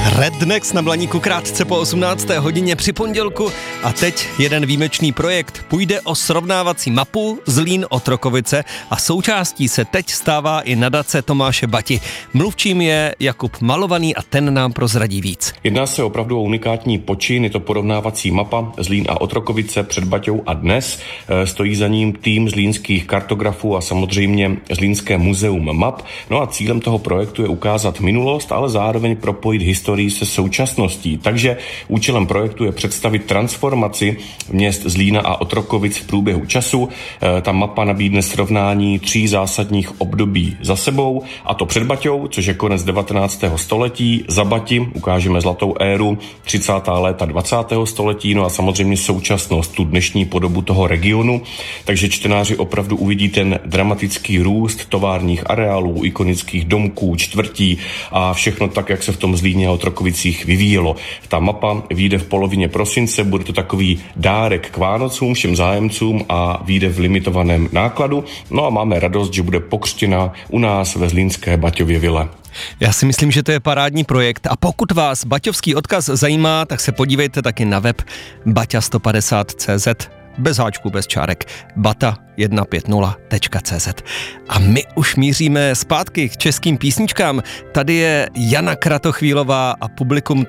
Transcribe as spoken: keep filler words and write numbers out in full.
Rednex na Blaníku krátce po osmnácté hodině při pondělku a teď jeden výjimečný projekt. Půjde o srovnávací mapu Zlín-Otrokovice a součástí se teď stává i nadace Tomáše Bati. Mluvčím je Jakub Malovaný a ten nám prozradí víc. Jedná se opravdu o unikátní počin, je to porovnávací mapa Zlín a Otrokovice před Baťou a dnes. Stojí za ním tým zlínských kartografů a samozřejmě Zlínské muzeum map. No a cílem toho projektu je ukázat minulost, ale zároveň propojit historii se současností. Takže účelem projektu je představit transformaci měst Zlína a Otrokovic v průběhu času. Ta mapa nabídne srovnání tří zásadních období za sebou, a to před Baťou, což je konec devatenáctého století, za Bati ukážeme zlatou éru, třicátá léta dvacátého století, no a samozřejmě současnost, tu dnešní podobu toho regionu. Takže čtenáři opravdu uvidí ten dramatický růst továrních areálů, ikonických domků, čtvrtí a všechno tak, jak se v tom Zlíně a Otrokovicích vyvíjelo. Ta mapa vyjde v polovině prosince, bude to takový dárek k Vánocům všem zájemcům a vyjde v limitovaném nákladu. No a máme radost, že bude pokřtěna u nás ve zlínské Baťově vile. Já si myslím, že to je parádní projekt a pokud vás baťovský odkaz zajímá, tak se podívejte taky na web baťa sto padesát tečka cé zet, bez háčků, bez čárek, bata sto padesát tečka cé zet. A my už míříme zpátky k českým písničkám. Tady je Jana Kratochvílová a publikum